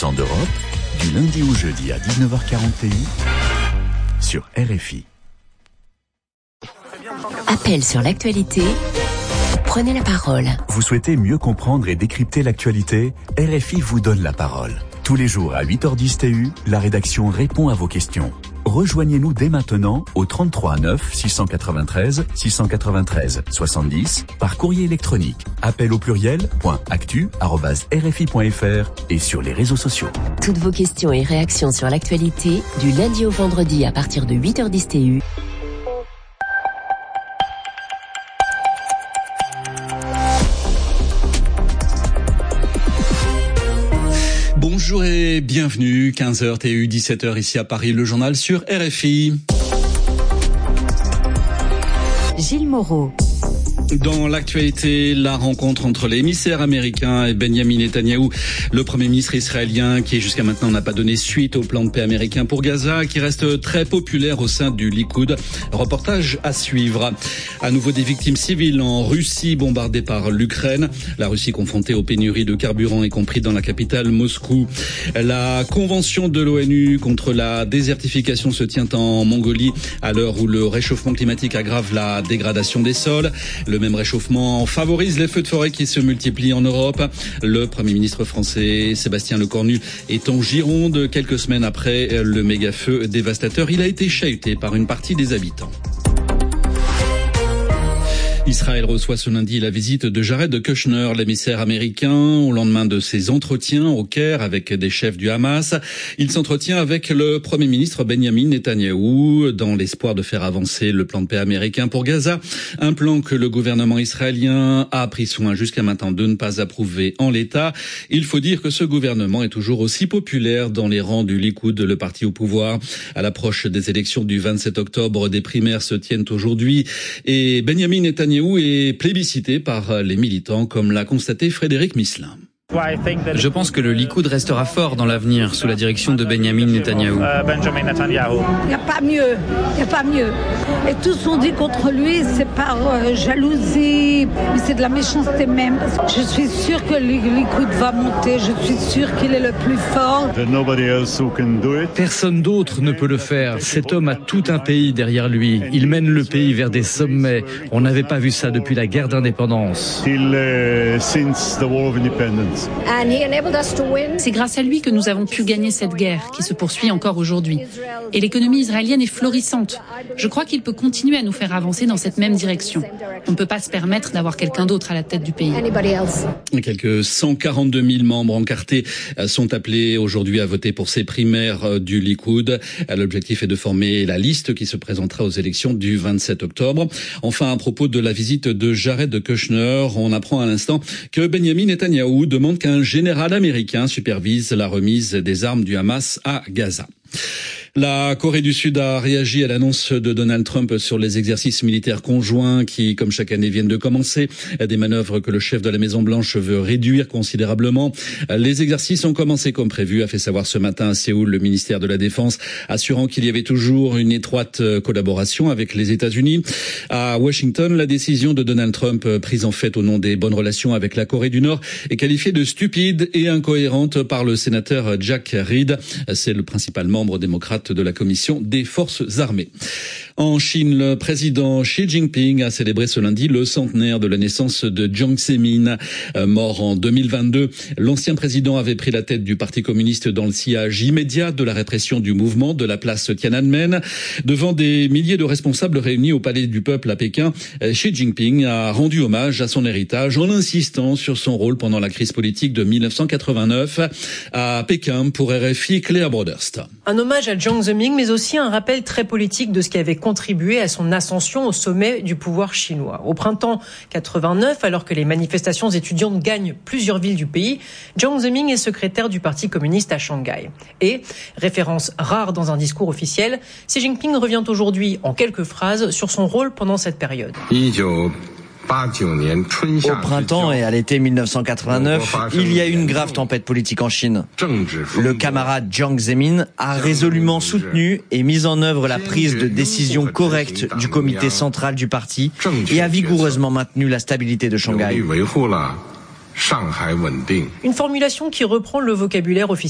100% d'Europe, du lundi au jeudi à 19h41 sur RFI. Appel sur l'actualité. Prenez la parole. Vous souhaitez mieux comprendre et décrypter l'actualité ? RFI vous donne la parole. Tous les jours à 8h10 TU, la rédaction répond à vos questions. Rejoignez-nous dès maintenant au 33 9 693 693 70 par courrier électronique. Appel au pluriel.actu@rfi.fr et sur les réseaux sociaux. Toutes vos questions et réactions sur l'actualité du lundi au vendredi à partir de 8h10 TU. Bonjour et bienvenue, 15h TU, 17h ici à Paris, le journal sur RFI. Gilles Moreau. Dans l'actualité, la rencontre entre l'émissaire américain et Benjamin Netanyahou, le premier ministre israélien qui jusqu'à maintenant n'a pas donné suite au plan de paix américain pour Gaza, qui reste très populaire au sein du Likoud. Reportage à suivre. À nouveau des victimes civiles en Russie bombardées par l'Ukraine. La Russie confrontée aux pénuries de carburant, y compris dans la capitale Moscou. La convention de l'ONU contre la désertification se tient en Mongolie à l'heure où le réchauffement climatique aggrave la dégradation des sols. Le même réchauffement favorise les feux de forêt qui se multiplient en Europe. Le Premier ministre français Sébastien Lecornu est en Gironde quelques semaines après le méga-feu dévastateur. Il a été chahuté par une partie des habitants. Israël reçoit ce lundi la visite de Jared Kushner, l'émissaire américain, au lendemain de ses entretiens au Caire avec des chefs du Hamas. Il s'entretient avec le Premier ministre Benjamin Netanyahou dans l'espoir de faire avancer le plan de paix américain pour Gaza. Un plan que le gouvernement israélien a pris soin jusqu'à maintenant de ne pas approuver en l'état. Il faut dire que ce gouvernement est toujours aussi populaire dans les rangs du Likoud, le parti au pouvoir. À l'approche des élections du 27 octobre, des primaires se tiennent aujourd'hui et Benjamin Netanyahou est plébiscité par les militants, comme l'a constaté Frédéric Misselin. Je pense que le Likoud restera fort dans l'avenir sous la direction de Benjamin Netanyahou. Il n'y a pas mieux, Et tous ont dit contre lui, c'est par jalousie, mais c'est de la méchanceté même. Je suis sûr que le Likoud va monter, je suis sûr qu'il est le plus fort. Personne d'autre ne peut le faire. Cet homme a tout un pays derrière lui. Il mène le pays vers des sommets. On n'avait pas vu ça depuis la guerre d'indépendance. C'est grâce à lui que nous avons pu gagner cette guerre qui se poursuit encore aujourd'hui. Et l'économie israélienne est florissante. Je crois qu'il peut continuer à nous faire avancer dans cette même direction. On ne peut pas se permettre d'avoir quelqu'un d'autre à la tête du pays. Quelques 142 000 membres encartés sont appelés aujourd'hui à voter pour ces primaires du Likoud. L'objectif est de former la liste qui se présentera aux élections du 27 octobre. Enfin, à propos de la visite de Jared Kushner, on apprend à l'instant que Benjamin Netanyahou demande qu'un général américain supervise la remise des armes du Hamas à Gaza. La Corée du Sud a réagi à l'annonce de Donald Trump sur les exercices militaires conjoints qui, comme chaque année, viennent de commencer. Des manœuvres que le chef de la Maison-Blanche veut réduire considérablement. Les exercices ont commencé comme prévu, a fait savoir ce matin à Séoul le ministère de la Défense, assurant qu'il y avait toujours une étroite collaboration avec les États-Unis. À Washington, la décision de Donald Trump, prise en fait au nom des bonnes relations avec la Corée du Nord, est qualifiée de stupide et incohérente par le sénateur Jack Reed. C'est le principal membre démocrate de la Commission des Forces armées. En Chine, le président Xi Jinping a célébré ce lundi le centenaire de la naissance de Jiang Zemin, mort en 2022. L'ancien président avait pris la tête du Parti communiste dans le sillage immédiat de la répression du mouvement de la place Tiananmen. Devant des milliers de responsables réunis au Palais du Peuple à Pékin, Xi Jinping a rendu hommage à son héritage en insistant sur son rôle pendant la crise politique de 1989. À Pékin, pour RFI, Claire Broderst. Un hommage à Jiang Zemin, mais aussi un rappel très politique de ce qui avait contribué à son ascension au sommet du pouvoir chinois. Au printemps 89, alors que les manifestations étudiantes gagnent plusieurs villes du pays, Jiang Zemin est secrétaire du Parti communiste à Shanghai. Et, référence rare dans un discours officiel, Xi Jinping revient aujourd'hui en quelques phrases sur son rôle pendant cette période. Au printemps et à l'été 1989, il y a eu une grave tempête politique en Chine. Le camarade Jiang Zemin a résolument soutenu et mis en œuvre la prise de décision correcte du comité central du parti et a vigoureusement maintenu la stabilité de Shanghai. Une formulation qui reprend le vocabulaire officiel